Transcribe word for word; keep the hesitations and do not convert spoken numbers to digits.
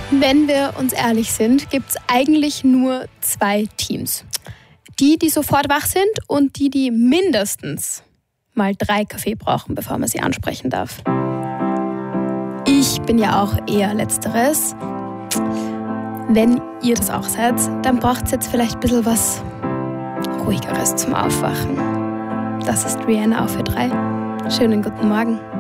Wenn wir uns ehrlich sind, gibt es eigentlich nur zwei Teams. Die, die sofort wach sind und die, die mindestens mal drei Kaffee brauchen, bevor man sie ansprechen darf. Ich bin ja auch eher Letzteres. Wenn ihr das auch seid, dann braucht es jetzt vielleicht ein bisschen was Ruhigeres zum Aufwachen. Das ist Rihanna auf für drei. Schönen guten Morgen.